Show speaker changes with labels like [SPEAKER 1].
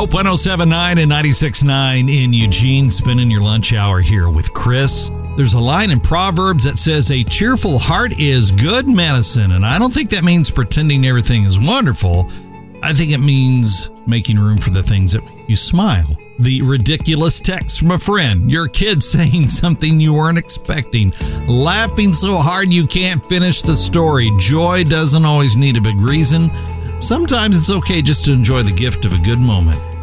[SPEAKER 1] Hope 107.9 and 96.9 in Eugene, spending your lunch hour here with Chris. There's a line in Proverbs that says a cheerful heart is good medicine, and I don't think that means pretending everything is wonderful. I think it means making room for the things that make you smile. The ridiculous text from a friend, your kid saying something you weren't expecting, laughing so hard you can't finish the story. Joy doesn't always need a big reason. Sometimes it's okay just to enjoy the gift of a good moment.